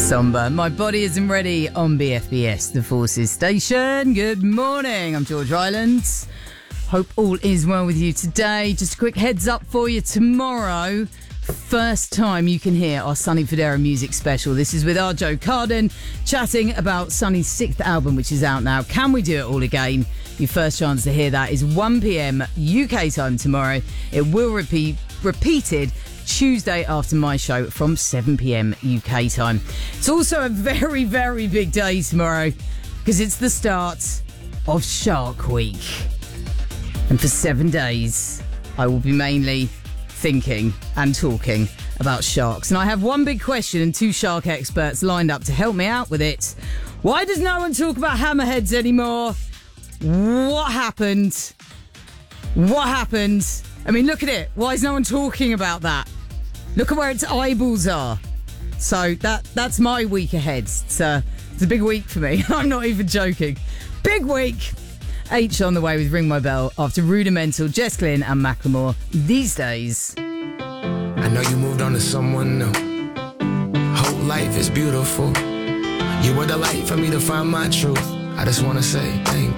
Somber. My body isn't ready on BFBS, the Forces Station. Good morning. I'm George Rylands. Hope all is well with you today. Just a quick heads up for you tomorrow. First time you can hear our Sonny Fodera music special. This is with our Joe Carden chatting about Sonny's 6th album, which is out now. Can we do it all again? Your first chance to hear that is 1 p.m. UK time tomorrow. It will be repeated Tuesday after my show from 7 p.m. UK time. It's also a very, very big day tomorrow because it's the start of Shark Week. And for 7 days, I will be mainly thinking and talking about sharks. And I have one big question and two shark experts lined up to help me out with it. Why does no one talk about hammerheads anymore? What happened? What happened? I mean, look at it. Why is no one talking about that? Look at where its eyeballs are. So that's my week ahead. It's a big week for me. I'm not even joking. Big week. H on the way with Ring My Bell after Rudimental, Jess Glynn and Macklemore. These days. I know you moved on to someone new. Whole life is beautiful. You were the light for me to find my truth. I just want to say thank you.